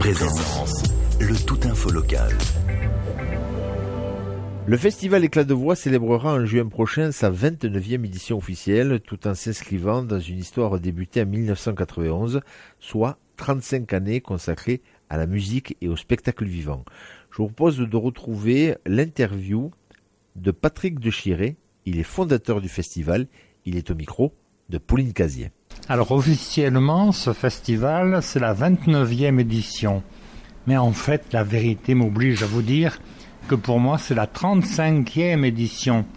Présence, le tout info local. Le festival Éclat de voix célébrera en juin prochain sa 29e édition officielle, tout en s'inscrivant dans une histoire débutée en 1991, soit 35 années consacrées à la musique et au spectacle vivant. Je vous propose de retrouver l'interview de Patrick de Chiré. Il est fondateur du festival. Il est au micro de Pauline Casier. Alors officiellement, ce festival, c'est la 29e édition. Mais en fait, la vérité m'oblige à vous dire que pour moi, c'est la 35e édition.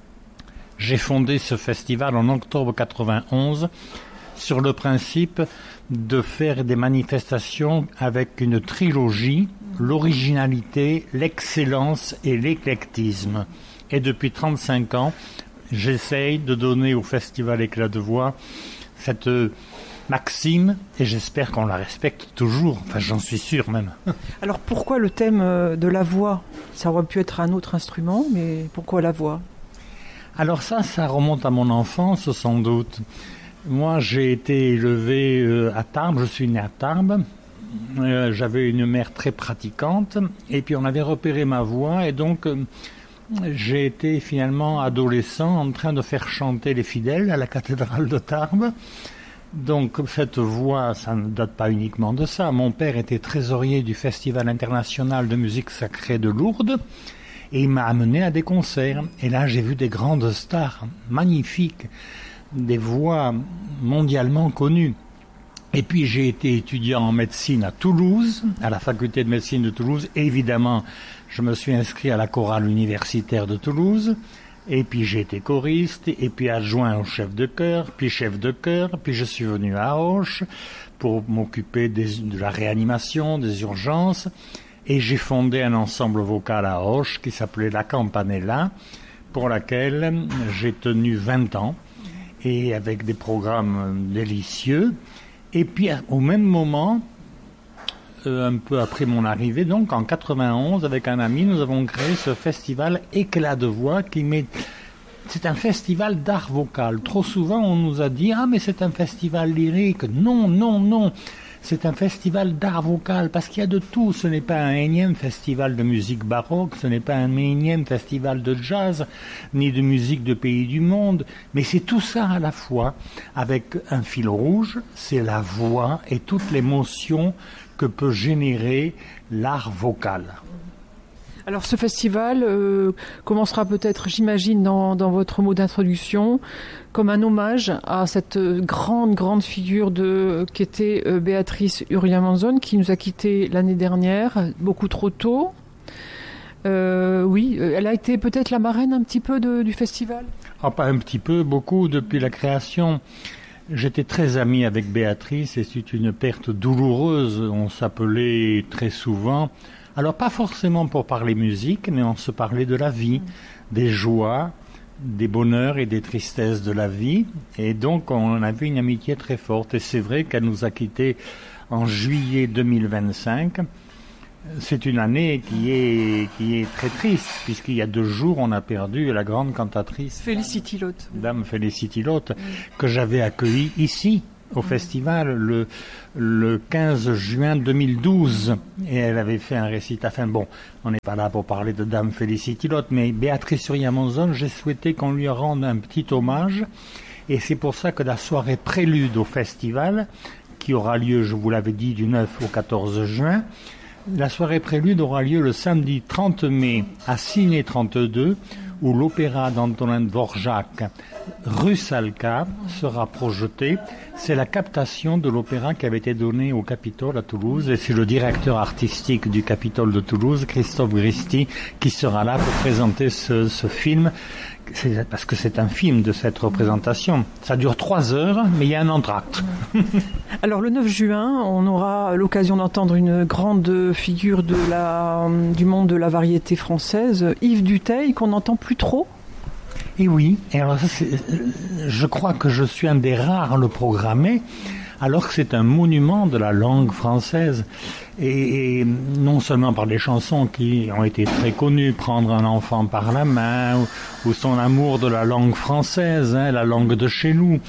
J'ai fondé ce festival en octobre 91 sur le principe de faire des manifestations avec une trilogie, l'originalité, l'excellence et l'éclectisme. Et depuis 35 ans, j'essaye de donner au festival Éclat de voix cette maxime, et j'espère qu'on la respecte toujours, enfin j'en suis sûr même. Alors pourquoi le thème de la voix? Ça aurait pu être un autre instrument, mais pourquoi la voix? Alors ça remonte à mon enfance sans doute. Moi j'ai été élevé à Tarbes, je suis né à Tarbes, j'avais une mère très pratiquante, et puis on avait repéré ma voix, et donc j'ai été finalement adolescent en train de faire chanter les fidèles à la cathédrale de Tarbes. Donc cette voix, ça ne date pas uniquement de ça. Mon père était trésorier du Festival international de musique sacrée de Lourdes et il m'a amené à des concerts. Et là, j'ai vu des grandes stars magnifiques, des voix mondialement connues. Et puis j'ai été étudiant en médecine à Toulouse, à la faculté de médecine de Toulouse. Et évidemment, je me suis inscrit à la chorale universitaire de Toulouse. Et puis j'ai été choriste, et puis adjoint au chef de chœur, puis je suis venu à Auch pour m'occuper de la réanimation, des urgences, et j'ai fondé un ensemble vocal à Auch qui s'appelait La Campanella, pour laquelle j'ai tenu 20 ans, et avec des programmes délicieux. Et puis au même moment, un peu après mon arrivée, donc en 91, avec un ami, nous avons créé ce festival Éclat de voix c'est un festival d'art vocal. Trop souvent, on nous a dit « Ah, mais c'est un festival lyrique ». Non. C'est un festival d'art vocal, parce qu'il y a de tout. Ce n'est pas un énième festival de musique baroque, ce n'est pas un énième festival de jazz, ni de musique de pays du monde, mais c'est tout ça à la fois, avec un fil rouge, c'est la voix et toute l'émotion que peut générer l'art vocal. Alors ce festival commencera peut-être, j'imagine, dans votre mot d'introduction, comme un hommage à cette grande figure qui était Béatrice Uriamanzon, qui nous a quittés l'année dernière, beaucoup trop tôt. Oui, elle a été peut-être la marraine un petit peu du festival. Ah, pas un petit peu, beaucoup depuis la création. J'étais très ami avec Béatrice et c'est une perte douloureuse. On s'appelait très souvent, alors pas forcément pour parler musique, mais on se parlait de la vie, des joies, des bonheurs et des tristesses de la vie. Et donc on avait une amitié très forte. Et c'est vrai qu'elle nous a quittés en juillet 2025. C'est une année qui est très triste, puisqu'il y a 2 jours, on a perdu la grande cantatrice Félicity Lotte. Dame Félicity Lotte, que j'avais accueillie ici, au festival, le 15 juin 2012. Et elle avait fait un récit. Enfin bon, on n'est pas là pour parler de Dame Félicity Lotte, mais Béatrice Uriamanzon, j'ai souhaité qu'on lui rende un petit hommage. Et c'est pour ça que la soirée prélude au festival, qui aura lieu, je vous l'avais dit, du 9 au 14 juin, la soirée prélude aura lieu le samedi 30 mai à Ciné 32, où l'opéra d'Antonin Dvorak, Rusalka, sera projeté. C'est la captation de l'opéra qui avait été donné au Capitole à Toulouse, et c'est le directeur artistique du Capitole de Toulouse, Christophe Gristi, qui sera là pour présenter ce film. Parce que c'est un film de cette représentation. Ça dure 3 heures, mais il y a un entracte. Alors le 9 juin, on aura l'occasion d'entendre une grande figure du monde de la variété française, Yves Duteil, qu'on n'entend plus trop. Et oui, et alors je crois que je suis un des rares à le programmer, alors que c'est un monument de la langue française. Et non seulement par les chansons qui ont été très connues, Prendre un enfant par la main, ou son amour de la langue française, la langue de chez nous.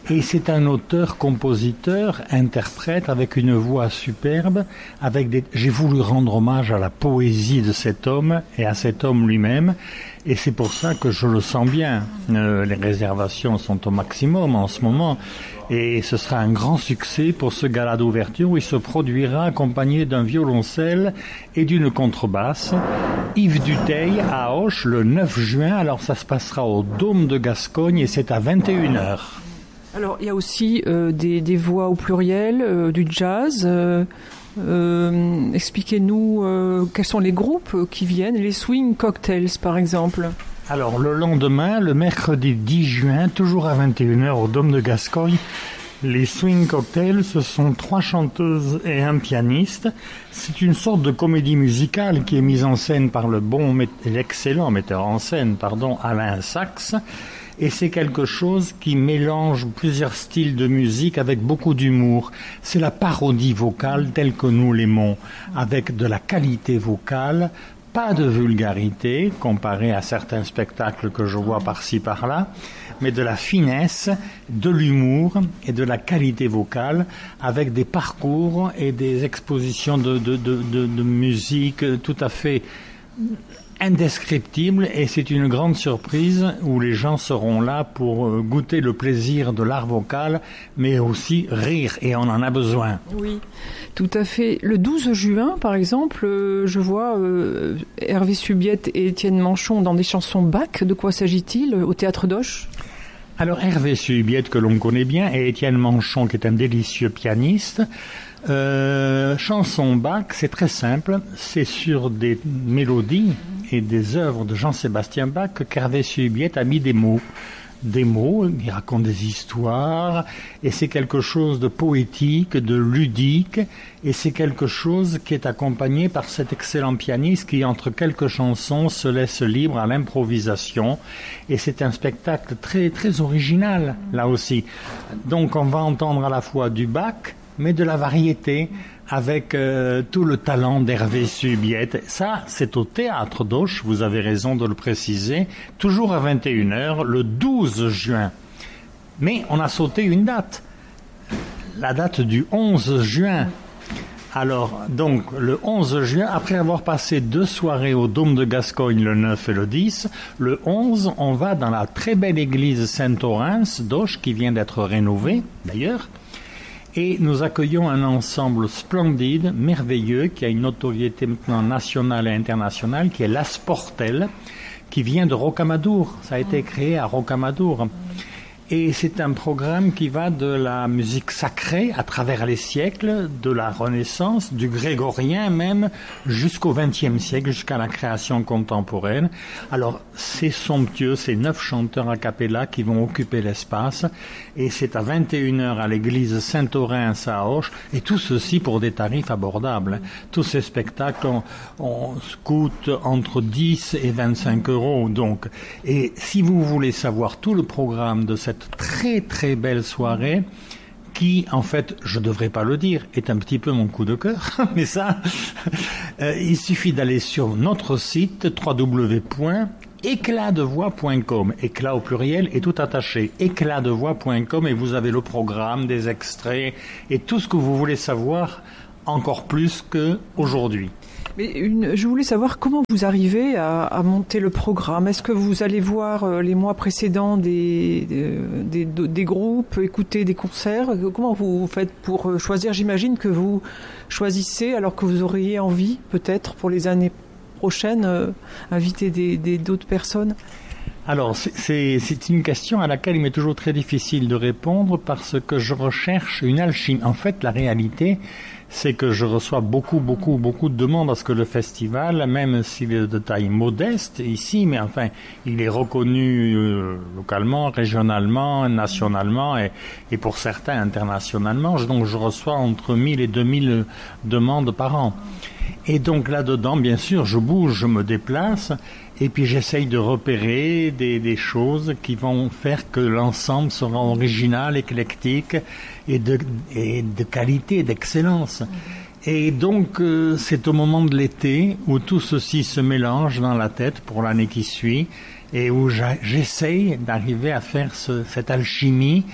Et c'est un auteur, compositeur, interprète avec une voix superbe, j'ai voulu rendre hommage à la poésie de cet homme et à cet homme lui-même. Et c'est pour ça que je le sens bien. Les réservations sont au maximum en ce moment. Et ce sera un grand succès pour ce gala d'ouverture où il se produira accompagné d'un violoncelle et d'une contrebasse. Yves Dutheil à Auch le 9 juin. Alors ça se passera au Dôme de Gascogne et c'est à 21h. Alors, il y a aussi des voix au pluriel, du jazz. Expliquez-nous quels sont les groupes qui viennent, les Swing Cocktails par exemple. Alors, le lendemain, le mercredi 10 juin, toujours à 21h au Dôme de Gascogne, les Swing Cocktails, ce sont 3 chanteuses et un pianiste. C'est une sorte de comédie musicale qui est mise en scène par l'excellent metteur en scène, Alain Sachs. Et c'est quelque chose qui mélange plusieurs styles de musique avec beaucoup d'humour. C'est la parodie vocale telle que nous l'aimons, avec de la qualité vocale, pas de vulgarité comparé à certains spectacles que je vois par-ci par-là, mais de la finesse, de l'humour et de la qualité vocale avec des parcours et des expositions de musique tout à fait indescriptible, et c'est une grande surprise où les gens seront là pour goûter le plaisir de l'art vocal, mais aussi rire, et on en a besoin. Oui, tout à fait. Le 12 juin, par exemple, je vois Hervé Subiette et Étienne Manchon dans des chansons Bach. De quoi s'agit-il au Théâtre d'Auch ? Alors Hervé Subiette, que l'on connaît bien, et Étienne Manchon, qui est un délicieux pianiste. Chanson Bach, c'est très simple, c'est sur des mélodies et des œuvres de Jean-Sébastien Bach qu'Hervé Subiette a mis des mots. Il raconte des histoires, et c'est quelque chose de poétique, de ludique, et c'est quelque chose qui est accompagné par cet excellent pianiste qui, entre quelques chansons, se laisse libre à l'improvisation, et c'est un spectacle très, très original, là aussi. Donc on va entendre à la fois du Bach, mais de la variété, avec tout le talent d'Hervé Subiette. Ça, c'est au Théâtre d'Auch, vous avez raison de le préciser, toujours à 21h, le 12 juin. Mais on a sauté une date, la date du 11 juin. Alors, donc, le 11 juin, après avoir passé 2 soirées au Dôme de Gascogne, le 9 et le 10, le 11, on va dans la très belle église Saint-Orens d'Auch, qui vient d'être rénovée, d'ailleurs. Et nous accueillons un ensemble splendide, merveilleux, qui a une notoriété maintenant nationale et internationale, qui est l'Asportel, qui vient de Rocamadour. Ça a été créé à Rocamadour. Et c'est un programme qui va de la musique sacrée à travers les siècles, de la Renaissance, du grégorien même, jusqu'au XXe siècle, jusqu'à la création contemporaine. Alors, c'est somptueux, c'est 9 chanteurs a cappella qui vont occuper l'espace, et c'est à 21h à l'église Saint-Orens à Auch, et tout ceci pour des tarifs abordables. Tous ces spectacles coûtent entre 10 et 25 euros, donc. Et si vous voulez savoir tout le programme de cette très très belle soirée, qui en fait, je devrais pas le dire, est un petit peu mon coup de cœur, mais ça, il suffit d'aller sur notre site www.éclatdevoix.com, éclat au pluriel et tout attaché, éclatdevoix.com, et vous avez le programme, des extraits et tout ce que vous voulez savoir, encore plus qu'aujourd'hui. Mais je voulais savoir comment vous arrivez à monter le programme. Est-ce que vous allez voir les mois précédents des groupes, écouter des concerts? Comment vous faites pour choisir? J'imagine que vous choisissez alors que vous auriez envie, peut-être, pour les années prochaines, inviter d'autres personnes. Alors, c'est une question à laquelle il m'est toujours très difficile de répondre parce que je recherche une alchimie. En fait, la réalité, c'est que je reçois beaucoup de demandes parce que le festival, même s'il est de taille modeste ici, mais enfin, il est reconnu localement, régionalement, nationalement et pour certains internationalement. Donc, je reçois entre 1000 et 2000 demandes par an. Et donc là-dedans, bien sûr, je bouge, je me déplace, et puis j'essaye de repérer des choses qui vont faire que l'ensemble sera original, éclectique et de qualité, d'excellence. Et donc c'est au moment de l'été où tout ceci se mélange dans la tête pour l'année qui suit, et où j'essaye d'arriver à faire cette alchimie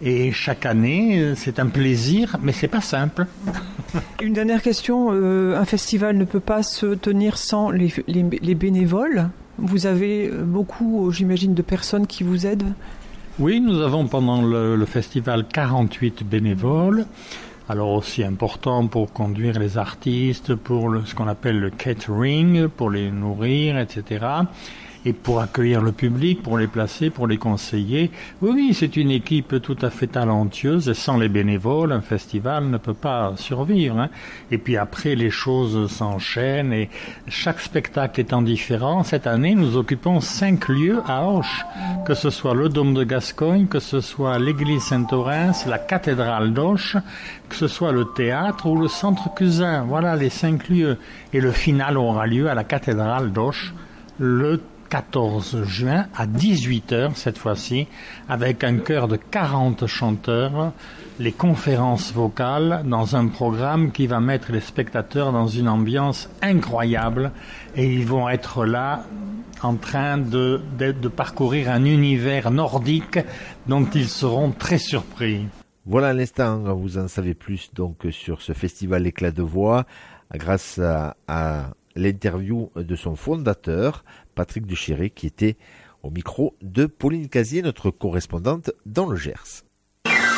Et chaque année, c'est un plaisir, mais c'est pas simple. Une dernière question, un festival ne peut pas se tenir sans les bénévoles. Vous avez beaucoup, j'imagine, de personnes qui vous aident? Oui, nous avons pendant le festival 48 bénévoles. Alors aussi important pour conduire les artistes, pour ce qu'on appelle le catering, pour les nourrir, etc. Et pour accueillir le public, pour les placer, pour les conseiller. Oui, c'est une équipe tout à fait talentueuse et sans les bénévoles, un festival ne peut pas survivre. Hein. Et puis après, les choses s'enchaînent et chaque spectacle étant différent. Cette année, nous occupons 5 lieux à Auch, que ce soit le Dôme de Gascogne, que ce soit l'église Saint-Orens, la cathédrale d'Auch, que ce soit le théâtre ou le centre Cusin. Voilà les 5 lieux. Et le final aura lieu à la cathédrale d'Auch le 14 juin à 18h cette fois-ci, avec un chœur de 40 chanteurs, les conférences vocales dans un programme qui va mettre les spectateurs dans une ambiance incroyable et ils vont être là en train de parcourir un univers nordique dont ils seront très surpris. Voilà à l'instant, vous en savez plus donc sur ce festival Éclat de voix grâce à l'interview de son fondateur, Patrick Duchéré, qui était au micro de Pauline Casier, notre correspondante dans le Gers.